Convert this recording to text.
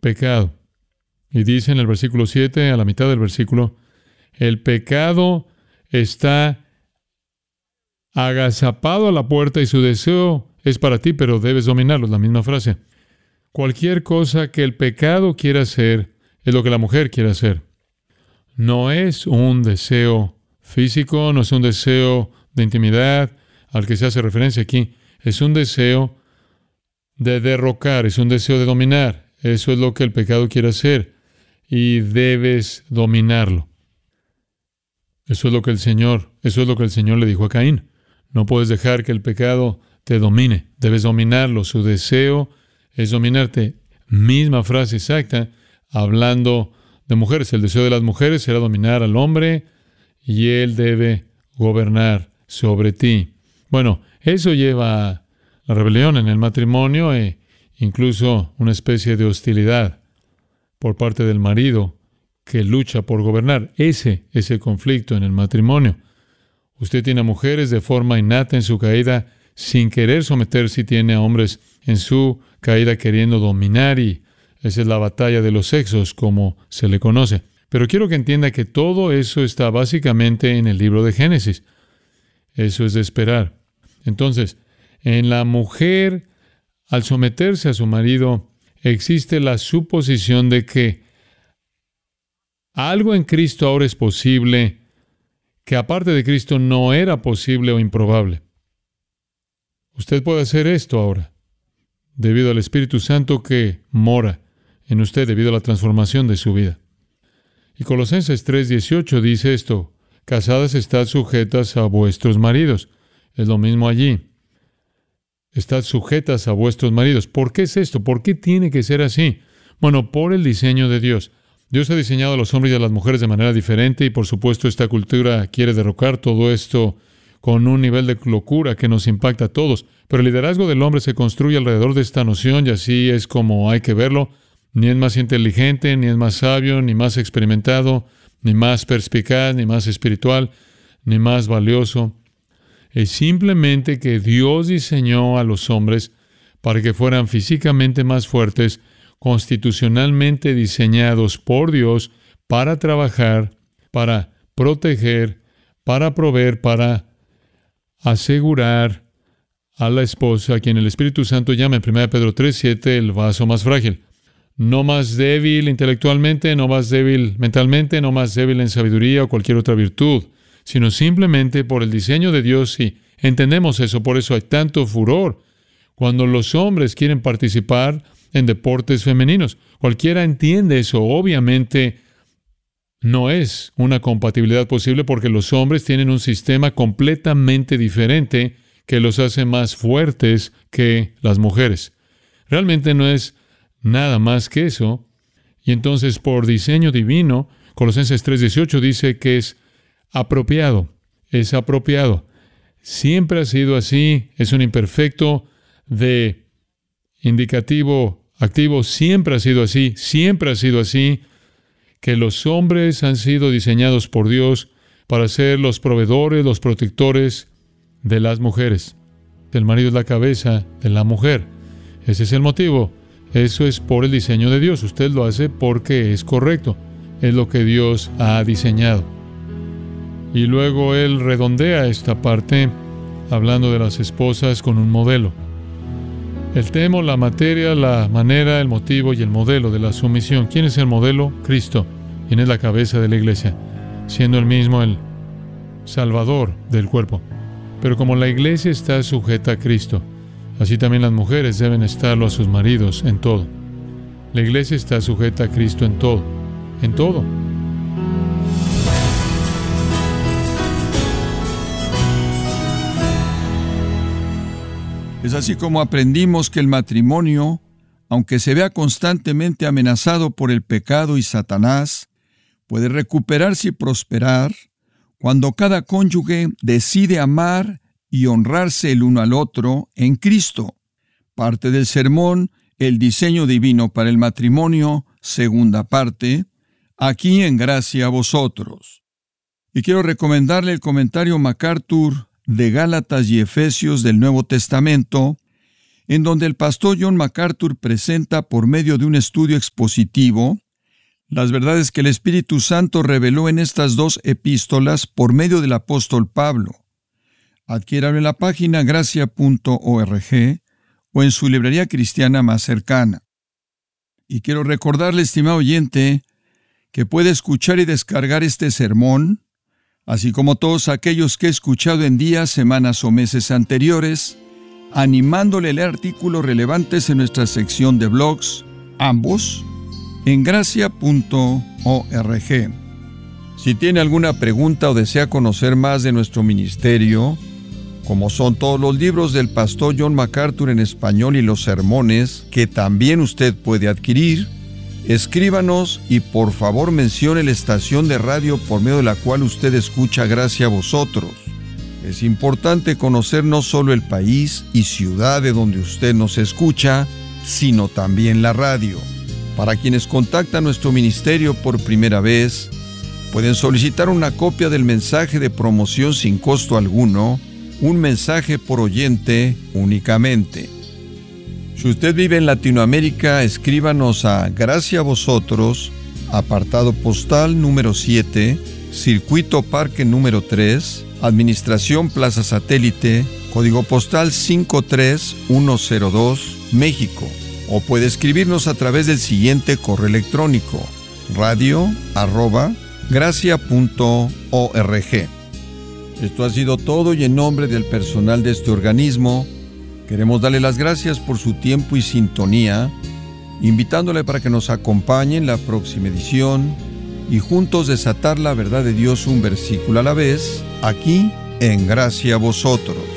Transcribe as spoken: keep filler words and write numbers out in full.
pecado. Y dice en el versículo siete, a la mitad del versículo, el pecado está agazapado a la puerta y su deseo es para ti, pero debes dominarlo. Es la misma frase. Cualquier cosa que el pecado quiera hacer es lo que la mujer quiere hacer. No es un deseo físico, no es un deseo de intimidad al que se hace referencia aquí. Es un deseo de derrocar, es un deseo de dominar. Eso es lo que el pecado quiere hacer y debes dominarlo. Eso es lo que el Señor, eso es lo que el Señor le dijo a Caín. No puedes dejar que el pecado te domine, debes dominarlo. Su deseo es dominarte. Misma frase exacta, hablando de mujeres. El deseo de las mujeres será dominar al hombre y él debe gobernar sobre ti. Bueno, eso lleva a la rebelión en el matrimonio e incluso una especie de hostilidad por parte del marido que lucha por gobernar. Ese es el conflicto en el matrimonio. Usted tiene a mujeres de forma innata en su caída, sin querer someterse, y tiene a hombres en su caída queriendo dominar, y esa es la batalla de los sexos, como se le conoce. Pero quiero que entienda que todo eso está básicamente en el libro de Génesis. Eso es de esperar. Entonces, en la mujer, al someterse a su marido, existe la suposición de que algo en Cristo ahora es posible que aparte de Cristo no era posible o improbable. Usted puede hacer esto ahora, debido al Espíritu Santo que mora en usted, debido a la transformación de su vida. Y Colosenses tres dieciocho dice esto: casadas, estad sujetas a vuestros maridos. Es lo mismo allí. Estad sujetas a vuestros maridos. ¿Por qué es esto? ¿Por qué tiene que ser así? Bueno, por el diseño de Dios. Dios ha diseñado a los hombres y a las mujeres de manera diferente, y por supuesto esta cultura quiere derrocar todo esto con un nivel de locura que nos impacta a todos. Pero el liderazgo del hombre se construye alrededor de esta noción, y así es como hay que verlo. Ni es más inteligente, ni es más sabio, ni más experimentado, ni más perspicaz, ni más espiritual, ni más valioso. Es simplemente que Dios diseñó a los hombres para que fueran físicamente más fuertes, constitucionalmente diseñados por Dios para trabajar, para proteger, para proveer, para asegurar a la esposa, a quien el Espíritu Santo llama en primera Pedro tres siete el vaso más frágil. No más débil intelectualmente, no más débil mentalmente, no más débil en sabiduría o cualquier otra virtud, sino simplemente por el diseño de Dios. Y entendemos eso, por eso hay tanto furor cuando los hombres quieren participar en deportes femeninos. Cualquiera entiende eso. Obviamente no es una compatibilidad posible porque los hombres tienen un sistema completamente diferente que los hace más fuertes que las mujeres. Realmente no es nada más que eso. Y entonces, por diseño divino, Colosenses tres dieciocho dice que es apropiado. Es apropiado. Siempre ha sido así. Es un imperfecto de indicativo activo. Siempre ha sido así. Siempre ha sido así. Que los hombres han sido diseñados por Dios para ser los proveedores, los protectores de las mujeres. El marido es la cabeza de la mujer. Ese es el motivo. Eso es por el diseño de Dios. Usted lo hace porque es correcto. Es lo que Dios ha diseñado. Y luego Él redondea esta parte hablando de las esposas con un modelo. El tema, la materia, la manera, el motivo y el modelo de la sumisión. ¿Quién es el modelo? Cristo. ¿Quién es la cabeza de la iglesia? Siendo Él mismo el Salvador del cuerpo. Pero como la iglesia está sujeta a Cristo, así también las mujeres deben estarlo a sus maridos en todo. La iglesia está sujeta a Cristo en todo. En todo. Es así como aprendimos que el matrimonio, aunque se vea constantemente amenazado por el pecado y Satanás, puede recuperarse y prosperar cuando cada cónyuge decide amar y honrarse el uno al otro en Cristo. Parte del sermón, el diseño divino para el matrimonio, segunda parte, aquí en Gracia a Vosotros. Y quiero recomendarle el comentario MacArthur de Gálatas y Efesios del Nuevo Testamento, en donde el pastor John MacArthur presenta por medio de un estudio expositivo las verdades que el Espíritu Santo reveló en estas dos epístolas por medio del apóstol Pablo. Adquiéralo en la página gracia punto org o en su librería cristiana más cercana. Y quiero recordarle, estimado oyente, que puede escuchar y descargar este sermón, así como todos aquellos que he escuchado en días, semanas o meses anteriores, animándole a leer artículos relevantes en nuestra sección de blogs, ambos, en gracia punto org. Si tiene alguna pregunta o desea conocer más de nuestro ministerio, como son todos los libros del pastor John MacArthur en español y los sermones que también usted puede adquirir, escríbanos y por favor mencione la estación de radio por medio de la cual usted escucha Gracia a Vosotros. Es importante conocer no solo el país y ciudad de donde usted nos escucha, sino también la radio. Para quienes contactan nuestro ministerio por primera vez, pueden solicitar una copia del mensaje de promoción sin costo alguno, un mensaje por oyente únicamente. Si usted vive en Latinoamérica, escríbanos a Gracia a Vosotros, apartado postal número siete, Circuito Parque número tres, Administración Plaza Satélite, código postal cinco tres uno cero dos, México. O puede escribirnos a través del siguiente correo electrónico: radio arroba gracia punto org. Esto ha sido todo y en nombre del personal de este organismo, queremos darle las gracias por su tiempo y sintonía, invitándole para que nos acompañe en la próxima edición y juntos desatar la verdad de Dios un versículo a la vez, aquí en Gracia a Vosotros.